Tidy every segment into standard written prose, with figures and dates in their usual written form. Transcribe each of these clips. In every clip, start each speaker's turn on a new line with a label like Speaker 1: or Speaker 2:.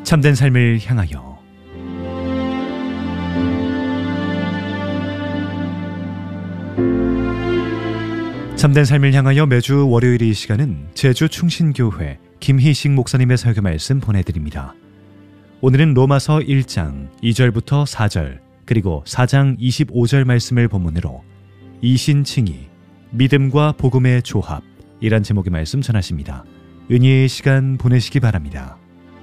Speaker 1: 참된 삶을 향하여 참된 삶을 향하여 매주 월요일 이 시간은 제주 충신교회 김희식 목사님의 설교 말씀 보내드립니다. 오늘은 로마서 1장 2절부터 4절 그리고 4장 25절 말씀을 본문으로 이신칭이 믿음과 복음의 조합이란 제목의 말씀 전하십니다. 은혜의 시간 보내시기 바랍니다.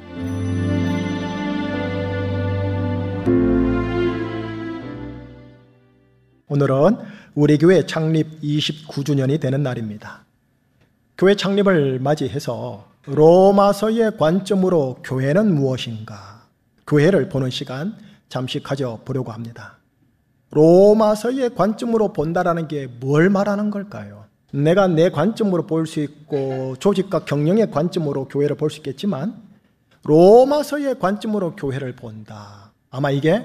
Speaker 2: 오늘은 우리 교회 창립 29주년이 되는 날입니다. 교회 창립을 맞이해서 로마서의 관점으로 교회는 무엇인가? 교회를 보는 시간 잠시 가져보려고 합니다. 로마서의 관점으로 본다라는 게 뭘 말하는 걸까요? 내가 내 관점으로 볼 수 있고 조직과 경영의 관점으로 교회를 볼 수 있겠지만 로마서의 관점으로 교회를 본다. 아마 이게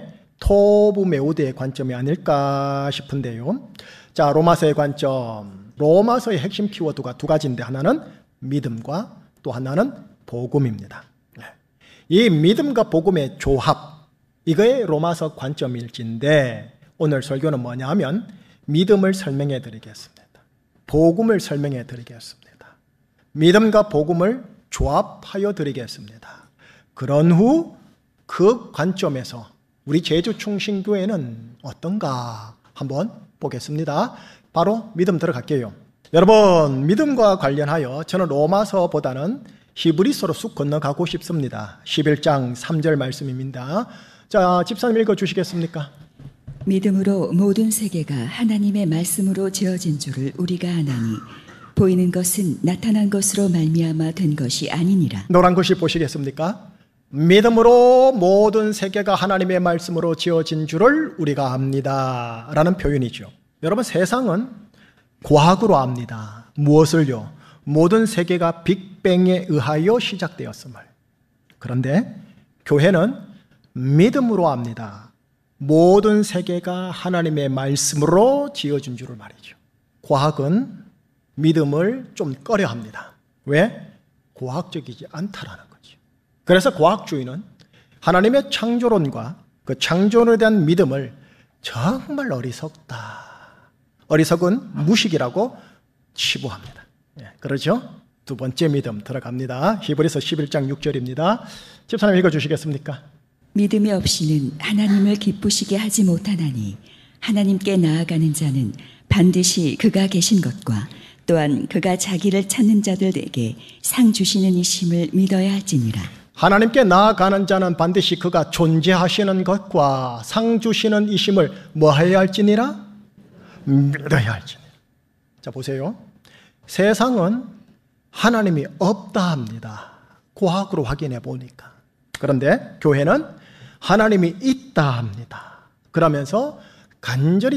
Speaker 2: 토브메우드의 관점이 아닐까 싶은데요. 자, 로마서의 관점. 로마서의 핵심 키워드가 두 가지인데 하나는 믿음과 또 하나는 복음입니다. 이 믿음과 복음의 조합, 이거의 로마서 관점일진데 오늘 설교는 뭐냐 하면 믿음을 설명해 드리겠습니다. 복음을 설명해 드리겠습니다. 믿음과 복음을 조합하여 드리겠습니다. 그런 후 그 관점에서 우리 제주 충신교회는 어떤가 한번 보겠습니다. 바로 믿음 들어갈게요. 여러분, 믿음과 관련하여 저는 로마서보다는 히브리서로 쑥 건너가고 싶습니다. 11장 3절 말씀입니다. 자, 집사님 읽어주시겠습니까?
Speaker 3: 믿음으로 모든 세계가 하나님의 말씀으로 지어진 줄을 우리가 아나니 보이는 것은 나타난 것으로 말미암아 된 것이 아니니라.
Speaker 2: 노란 글씨 보시겠습니까? 믿음으로 모든 세계가 하나님의 말씀으로 지어진 줄을 우리가 압니다 라는 표현이죠. 여러분, 세상은 과학으로 압니다. 무엇을요? 모든 세계가 빅뱅에 의하여 시작되었음을. 그런데 교회는 믿음으로 압니다. 모든 세계가 하나님의 말씀으로 지어진 줄을 말이죠. 과학은 믿음을 좀 꺼려합니다. 왜? 과학적이지 않다라는 거죠. 그래서 과학주의는 하나님의 창조론과 그 창조론에 대한 믿음을 정말 어리석다, 어리석은 무식이라고 치부합니다. 그렇죠? 두 번째 믿음 들어갑니다. 히브리서 11장 6절입니다. 집사님 읽어주시겠습니까?
Speaker 3: 믿음이 없이는 하나님을 기쁘시게 하지 못하나니 하나님께 나아가는 자는 반드시 그가 계신 것과 또한 그가 자기를 찾는 자들에게 상 주시는 이심을 믿어야 할지니라.
Speaker 2: 하나님께 나아가는 자는 반드시 그가 존재하시는 것과 상 주시는 이심을 뭐 해야 할지니라? 믿어야 할지니라. 자, 보세요. 세상은 하나님이 없다 합니다. 과학으로 확인해 보니까. 그런데 교회는 하나님이 있다 합니다. 그러면서 간절히